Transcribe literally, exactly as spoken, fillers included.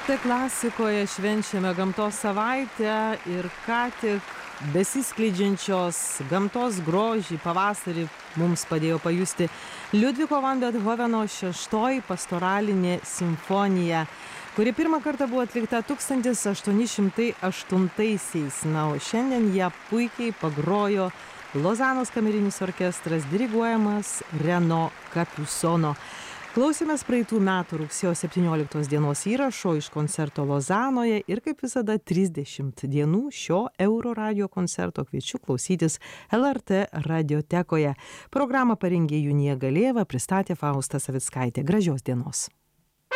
Lrt klasikoje švenčiame gamtos savaitę ir ką tik besiskleidžiančios gamtos grožį pavasarį mums padėjo pajusti Liudviko van Bethoveno šeštoji pastoralinė simfonija, kuri pirmą kartą buvo atlikta tūkstantis aštuoni šimtai aštuntaisiais. Na, o šiandien ją puikiai pagrojo Lozanos kamerinis orkestras diriguojamas Reno Capusono. Klausėmės praeitų metų rugsėjo septynioliktos dienos įrašo iš koncerto Lozanoje ir kaip visada trisdešimt dienų šio Euro radijo koncerto kviečiu klausytis L R T radiotekoje. Programą parengė Junija Galėva, pristatė Fausta Savickaitė. Gražios dienos.